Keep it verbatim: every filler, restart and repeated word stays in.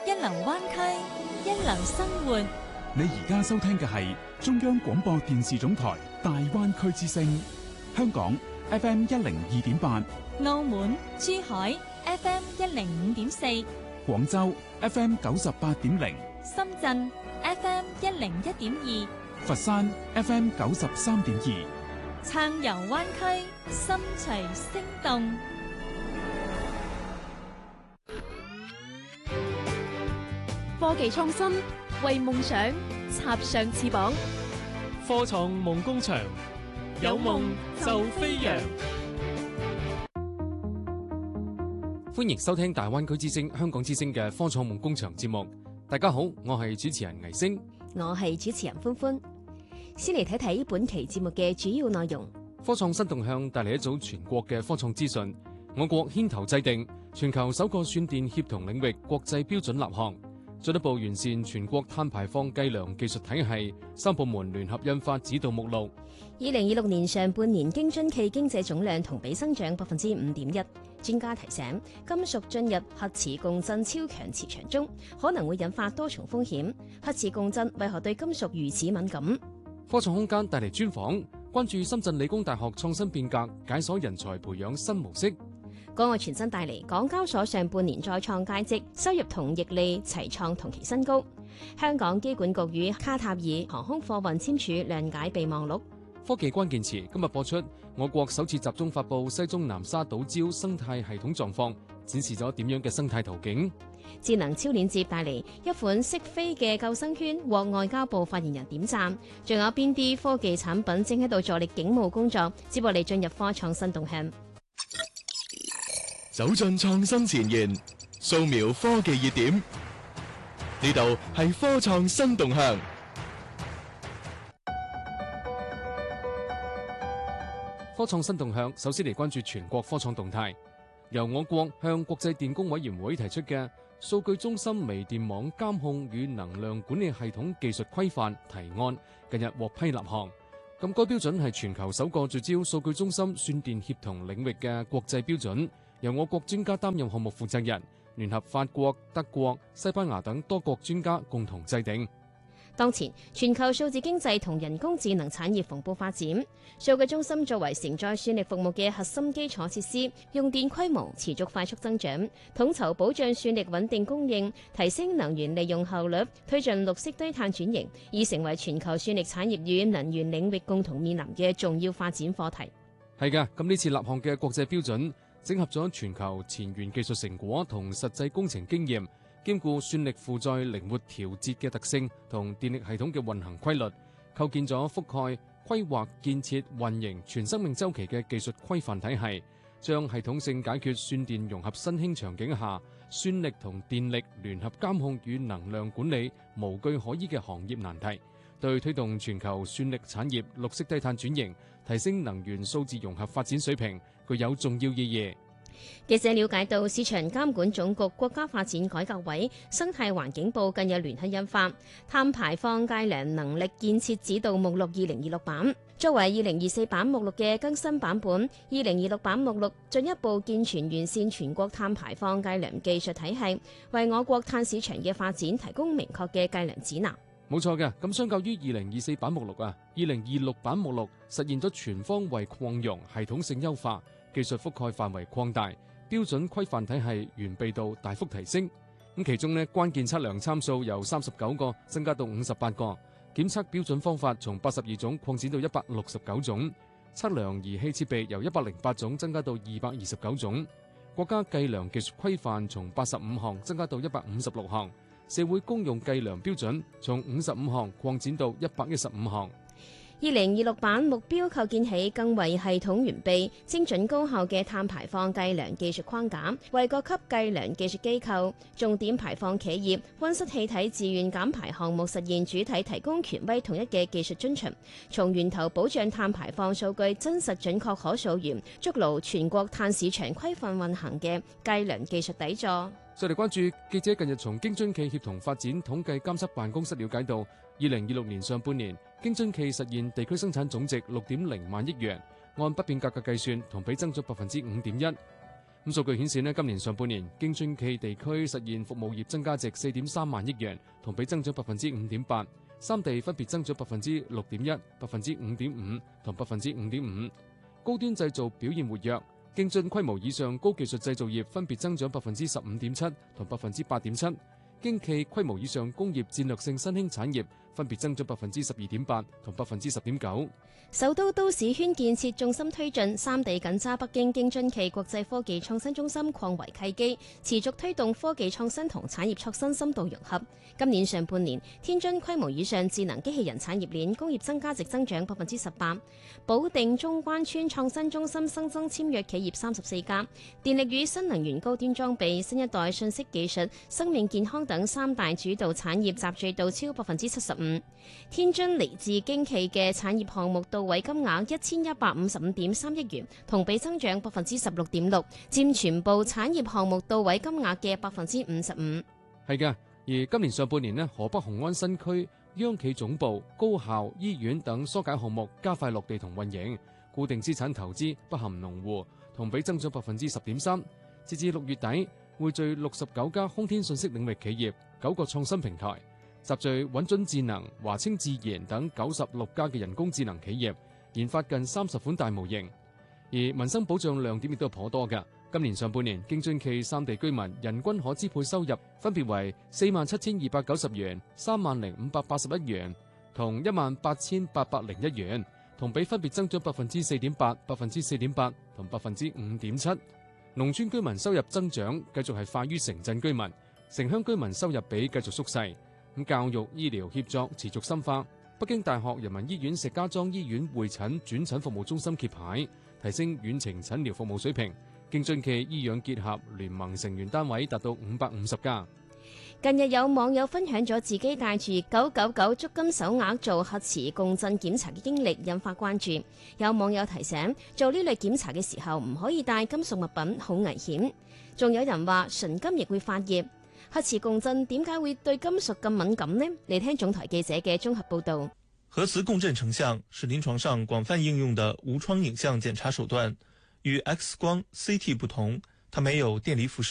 一流灣區，一流生活。 你而家收聽嘅係中央廣播電視總台大灣區之聲，香港 F M 一零二點八， 澳門、珠海 F M 一零五點四， 廣州 F M 九十八點零， 深圳 F M 一零一點二， 佛山 F M 九十三點二。 暢遊灣區，心隨聲動。 科技創新，為夢想插上翅膀。 科創夢工場，有夢就飛揚。歡迎收聽大灣區之聲、香港之聲嘅科創夢工場節目。大家好，我係主持人倪星， 我係主持人歡歡。先嚟睇睇本期節目嘅主要內容。 科創新動向帶嚟一組全國嘅科創資訊。我國牽頭制定全球首個算電協同領域國際標準立項，進一步完善全國碳排放計量技術體系，三部門聯合印發指導目錄。 二零二六年上半年京津冀經濟總量同比增長百分之五點一。專家提醒，金屬進入核磁共振超強磁場中，可能會引發多重風險。核磁共振為何對金屬如此敏感？ 科創空間帶嚟專訪，關注深圳理工大學創新變革，解鎖人才培養新模式。 港外傳新帶嚟，港交所上半年再創佳績，收入同盈利齊創同期新高。香港機管局與卡塔爾航空貨運簽署諒解備忘錄。 科技關鍵詞今日播出，我國首次集中發布西中南沙島礁生態系統狀況，展示咗點樣嘅生態圖景。 智能超鏈接帶嚟一款識飛嘅救生圈，獲外交部發言人點讚。仲有邊啲科技產品正喺度助力警務工作？接落嚟進入科創新動向， 走進創新前沿，掃描科技熱點。呢度係科創新動向。 科創新動向，首先嚟關注全國科創動態。由我國向國際電工委員會提出嘅數據中心微電網監控與能量管理系統技術規範提案，近日獲批立項。咁該標準係全球首個聚焦數據中心算電協同領域嘅國際標準，由我國專家擔任項目負責人，聯合法國、德國、西班牙等多國專家共同制定。 當前全球數字經濟同人工智能產業蓬勃發展，數據中心作為承載算力服務嘅核心基礎設施，用電規模持續快速增長，統籌保障算力穩定供應，提升能源利用效率，推進綠色低碳轉型，已成為全球算力產業與能源領域共同面臨嘅重要發展課題。 係㗎，咁呢次立項嘅國際標準整合咗全球前沿技術成果同實際工程經驗，兼顧算力負載靈活調節嘅特性同電力系統嘅運行規律，構建咗覆蓋、規劃、建設、運營全生命週期嘅技術規範體系，將系統性解決算電融合新興場景下算力同電力聯合監控與能量管理無據可依嘅行業難題，對推動全球算力產業綠色低碳轉型、提升能源數字融合發展水平具有重要意義。 記者了解到，市場監管總局國家發展改革委生態環境部近日聯合印發《碳排放計量能力建設指導目錄二零二六版》，作為二零二四版目錄嘅更新版本。二零二六版目錄進一步健全完善全國碳排放計量技術體系，為我國碳市場嘅發展提供明確嘅計量指南。 冇錯嘅，咁相較於二零二四版目錄啊，二零二六版目錄實現咗全方位擴容、系統性優化。技術覆蓋範圍擴大，標準規範體系完備度大幅提升。咁其中呢，關鍵測量參數由三十九個增加到五十八個，檢測標準方法從八十二種擴展到一百六十九種，測量儀器設備由一百零八種增加到二百二十九種。國家計量技術規範從八十五項增加到一百五十六項，社會公用計量標準從五十五項擴展到一百一十五項。 二零二六版目標構建起更為系統完備、精準高效嘅碳排放計量技術框架，為各級計量技術機構、重點排放企業、溫室氣體自願減排項目實現主體提供權威統一嘅技術遵循，從源頭保障碳排放數據真實準確可溯源，築牢全國碳市場規範運行嘅計量技術底座。 再嚟關注記者近日從京津冀協同發展統計監測辦公室了解到，二零二六年上半年京津冀實現地區生產總值六點零萬億元，按不變價格計算，同比增咗百分之五點一。 咁數據顯示咧，今年上半年京津冀地區實現服務業增加值四點三萬億元，同比增長百分之五點八。三地分別增長百分之六點一、百分之五點五同百分之五點五。高端製造表現活躍，京津規模以上高技術製造業分別增長百分之十五點七同百分之八點七。京冀規模以上工業戰略性新興產業分別增長百分之十二點八同百分之十點九。 首都都市圈建設重心推進，三地緊揸北京京津冀國際科技創新中心擴圍契機，持續推動科技創新同產業創新深度融合。今年上半年，天津規模以上智能機器人產業鏈工業增加值增長百分之十八，保定中關村創新中心新增簽約企業三十四家，電力與新能源高端裝備、新一代信息技術、生命健康等三大主導產業集聚度超百分之七十五。天津嚟自京冀嘅產業項目到位金額一千一百五十五點三億元，同比增長百分之十六點六，佔全部產業項目到位金額嘅百分之五十五。 係嘅，而今年上半年呢，河北雄安新區央企總部、高校、醫院等疏解項目加快落地同運營，固定資產投資不含農戶，同比增長百分之十點三。截至六月底，匯聚六十九家空天信息領域企業、九個創新平台，集聚穩準智能、華清智研等九十六家嘅人工智能企業，研發近三十款大模型。而民生保障亮點亦都頗多㗎。今年上半年，京津冀三地居民人均可支配收入分別為四萬七千二百九十元、三萬零五百八十一元同一萬八千八百零一元，同比分別增長百分之四點八、百分之四點八同百分之五點七。農村居民收入增長繼續係快於城鎮居民，城鄉居民收入比繼續縮細。咁教育醫療協作持續深化，北京大學人民醫院石家莊醫院會診轉診服務中心揭牌，提升遠程診療服務水平。京津冀醫養結合聯盟成員單位達到五百五十家。 近日有網友分享咗自己帶住九九九足金手鐲做核磁共振檢查嘅經歷，引發關注。有網友提醒，做呢類檢查嘅時候唔可以帶金屬物品，好危險。仲有人話純金亦會發熱。核磁共振點解會對金屬咁敏感呢？嚟聽總台記者嘅綜合報導。 核磁共振成像是臨床上廣泛應用的無創影像檢查手段，與 X 光、C T 不同，它沒有電離輻射。